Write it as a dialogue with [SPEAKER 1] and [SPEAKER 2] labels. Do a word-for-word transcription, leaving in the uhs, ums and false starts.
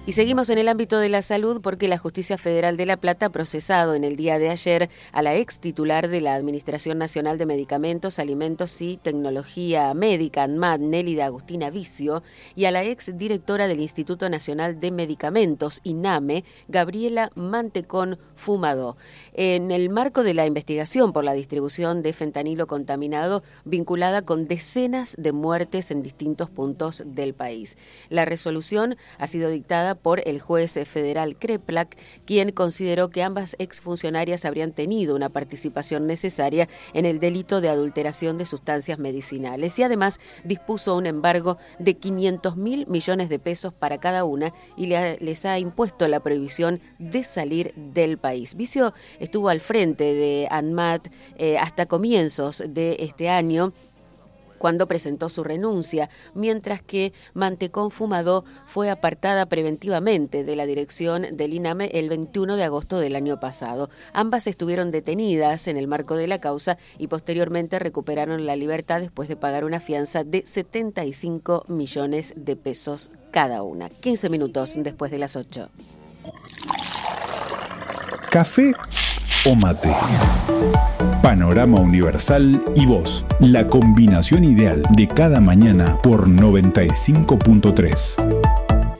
[SPEAKER 1] Y seguimos en el ámbito de la salud porque la Justicia Federal de La Plata ha procesado en el día de ayer a la ex titular de la Administración Nacional de Medicamentos, Alimentos y Tecnología Médica, ANMAT, Nélida Agustina Vicio, y a la ex directora del Instituto Nacional de Medicamentos, INAME, Gabriela Mantecón Fumadó, en el marco de la investigación por la distribución de fentanilo contaminado vinculada con decenas de muertes en distintos puntos del país. La resolución ha sido dictada por el juez federal Kreplak, quien consideró que ambas exfuncionarias habrían tenido una participación necesaria en el delito de adulteración de sustancias medicinales y además dispuso un embargo de quinientos mil millones de pesos para cada una y le, les ha impuesto la prohibición de salir del país. Vicio estuvo al frente de ANMAT eh, hasta comienzos de este año, cuando presentó su renuncia, mientras que Mantecón Fumadó fue apartada preventivamente de la dirección del INAME el veintiuno de agosto del año pasado. Ambas estuvieron detenidas en el marco de la causa y posteriormente recuperaron la libertad después de pagar una fianza de setenta y cinco millones de pesos cada una. quince minutos después de las ocho.
[SPEAKER 2] ¿Café o mate? Panorama Universal y vos, la combinación ideal de cada mañana por noventa y cinco punto tres.